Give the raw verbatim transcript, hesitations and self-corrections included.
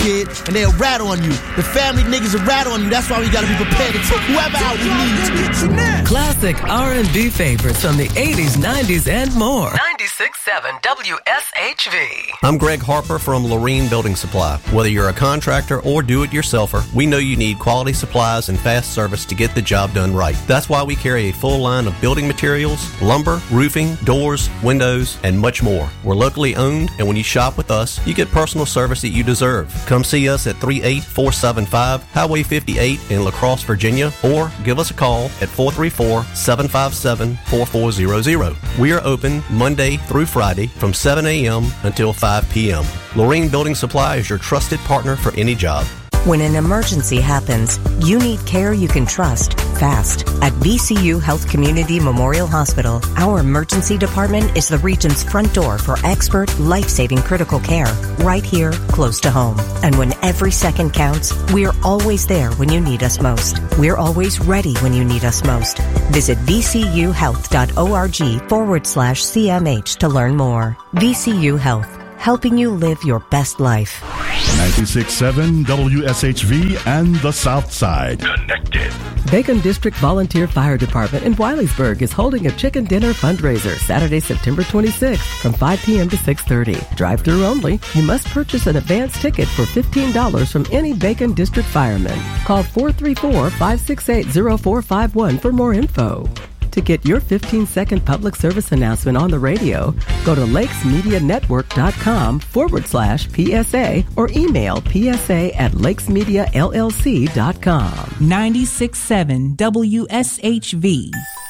kid, and they'll rat on you. The family niggas will rat on you. That's why we gotta be prepared to take whoever out we need to. Classic R and B favorites from the eighties, nineties, and more. ninety-six point seven W S H V. I'm Greg Harper from Lorene Building Supply. Whether you're a contractor or do-it-yourselfer, we know you need quality supplies and fast service to get the job done right. That's why we carry a full line of building materials, lumber, roofing, doors, windows, and much more. We're locally owned, and when you shop with us, you get personal service that you deserve. Come see us at three eight four seven five Highway fifty-eight in La Crosse, Virginia, or give us a call at four three four, seven five seven, four four zero zero. We are open Monday through Friday from seven a.m. until five p.m. Lorene Building Supply is your trusted partner for any job. When an emergency happens, you need care you can trust fast. At V C U Health Community Memorial Hospital, our emergency department is the region's front door for expert, life-saving critical care, right here, close to home. And when every second counts, we're always there when you need us most. We're always ready when you need us most. Visit vcuhealth.org forward slash CMH to learn more. V C U Health, helping you live your best life. ninety-six point seven W S H V and the South Side. Connected. Bacon District Volunteer Fire Department in Wiley'sburg is holding a chicken dinner fundraiser Saturday, September twenty-sixth from five p.m. to six thirty. Drive-through only. You must purchase an advance ticket for fifteen dollars from any Bacon District fireman. Call four three four, five six eight, zero four five one for more info. To get your fifteen-second public service announcement on the radio, go to lakesmedianetwork.com forward slash PSA or email psa at lakesmediallc.com. ninety-six point seven W S H V.